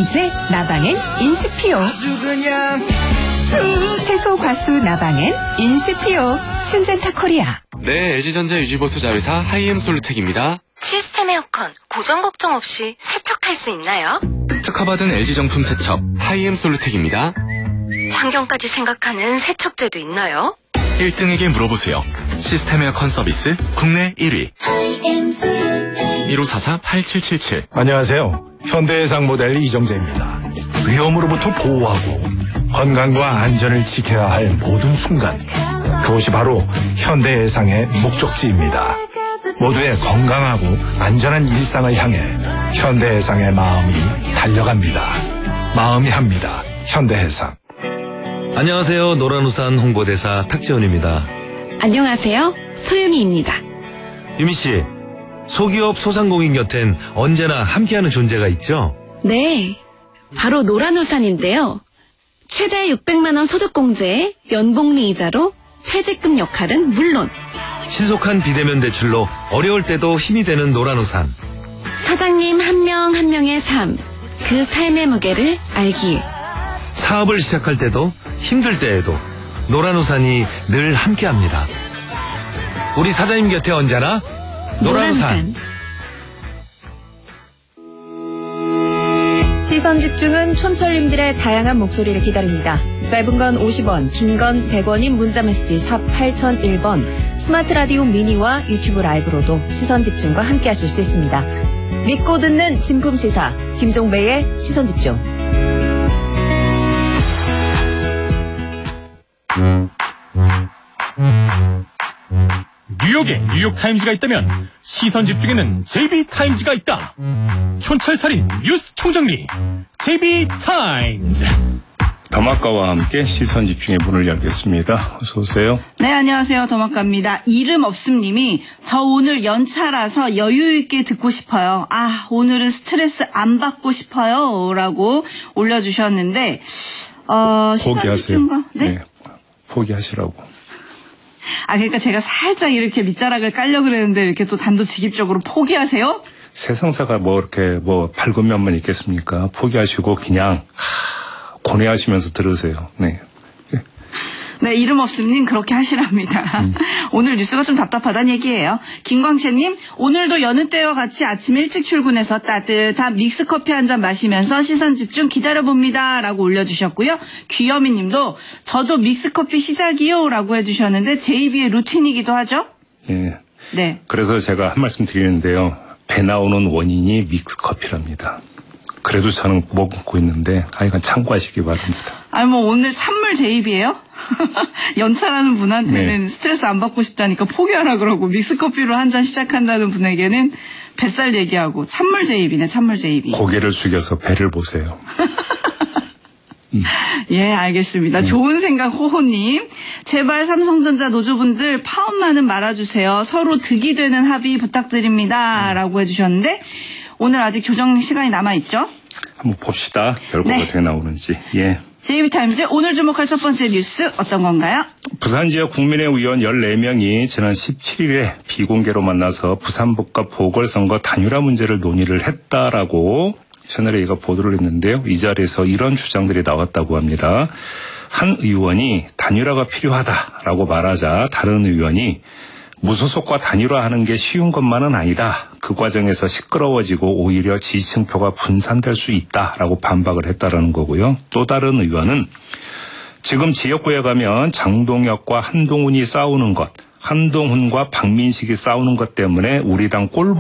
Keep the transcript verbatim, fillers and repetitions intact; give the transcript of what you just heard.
이제 나방엔 인시피오. 채소 과수 나방엔 인시피오. 신젠타 코리아. 네, 엘지전자 유지보수 자회사 하이엠 솔루텍입니다. 시스템 에어컨 고장 걱정 없이 세척할 수 있나요? 특허받은 엘지 정품 세척 하이엠 솔루텍입니다. 환경까지 생각하는 세척제도 있나요? 일 등에게 물어보세요. 시스템 에어컨 서비스 국내 일 위. 일오사사 팔칠칠칠. 안녕하세요. 현대해상 모델 이정재입니다. 위험으로부터 보호하고 건강과 안전을 지켜야 할 모든 순간, 그것이 바로 현대해상의 목적지입니다. 모두의 건강하고 안전한 일상을 향해 현대해상의 마음이 달려갑니다. 마음이 합니다. 현대해상. 안녕하세요. 노란우산 홍보대사 탁재훈입니다. 안녕하세요. 소유미입니다. 유미씨, 소기업 소상공인 곁엔 언제나 함께하는 존재가 있죠? 네, 바로 노란우산인데요. 최대 육백만 원 소득공제에 연복리 이자로 퇴직금 역할은 물론 신속한 비대면 대출로 어려울 때도 힘이 되는 노란우산. 사장님 한 명 한 명의 삶, 그 삶의 무게를 알기에 사업을 시작할 때도 힘들 때에도 노란우산이 늘 함께합니다. 우리 사장님 곁에 언제나 노란우산. 시선 집중은 촌철님들의 다양한 목소리를 기다립니다. 짧은 건 오십 원, 긴 건 백 원인 문자메시지 샵 팔공공일 번, 스마트 라디오 미니와 유튜브 라이브로도 시선 집중과 함께 하실 수 있습니다. 믿고 듣는 진품 시사, 김종배의 시선 집중. 뉴욕에 뉴욕타임즈가 있다면 시선 집중에는 제이비타임즈가 있다. 촌철살인 뉴스 총정리 제이비타임즈. 더마카와 함께 시선 집중의 문을 열겠습니다. 어서 오세요. 네, 안녕하세요. 더마카입니다. 이름 없음님이 저 오늘 연차라서 여유 있게 듣고 싶어요. 아, 오늘은 스트레스 안 받고 싶어요. 라고 올려주셨는데 어, 포기하세요. 네? 네, 포기하시라고. 아, 그러니까 제가 살짝 이렇게 밑자락을 깔려고 그랬는데 이렇게 또 단도직입적으로 포기하세요? 세상사가 뭐 이렇게 뭐 밝은 면만 있겠습니까? 포기하시고 그냥 하, 고뇌하시면서 들으세요. 네. 네, 이름 없음님 그렇게 하시랍니다. 음. 오늘 뉴스가 좀 답답하다는 얘기예요. 김광채님, 오늘도 여느 때와 같이 아침 일찍 출근해서 따뜻한 믹스커피 한 잔 마시면서 시선 집중 기다려봅니다. 라고 올려주셨고요. 귀여미님도 저도 믹스커피 시작이요. 라고 해주셨는데 제이비의 루틴이기도 하죠. 네. 네. 그래서 제가 한 말씀 드리는데요. 배 나오는 원인이 믹스커피랍니다. 그래도 저는 먹고 있는데 하여간 참고하시기 바랍니다. 아니 뭐 오늘 찬물 제입이에요? 연차라는 분한테는 네. 스트레스 안 받고 싶다니까 포기하라 그러고 믹스커피로 한 잔 시작한다는 분에게는 뱃살 얘기하고 찬물 제입이네. 찬물 제입이. 고개를 숙여서 배를 보세요. 음. 예, 알겠습니다. 음. 좋은 생각 호호님. 제발 삼성전자 노조분들 파업만은 말아주세요. 서로 득이 되는 합의 부탁드립니다. 음. 라고 해주셨는데 오늘 아직 조정 시간이 남아있죠? 한번 봅시다. 결과가 네. 어떻게 나오는지. 예. 제이비타임즈 오늘 주목할 첫 번째 뉴스 어떤 건가요? 부산 지역 국민의 의원 열네 명이 지난 십칠 일에 비공개로 만나서 부산북과 보궐선거 단일화 문제를 논의를 했다라고 채널A가 보도를 했는데요. 이 자리에서 이런 주장들이 나왔다고 합니다. 한 의원이 단일화가 필요하다라고 말하자 다른 의원이 무소속과 단일화하는 게 쉬운 것만은 아니다. 그 과정에서 시끄러워지고 오히려 지지층표가 분산될 수 있다라고 반박을 했다라는 거고요. 또 다른 의원은 지금 지역구에 가면 장동혁과 한동훈이 싸우는 것, 한동훈과 박민식이 싸우는 것 때문에 우리 당 꼴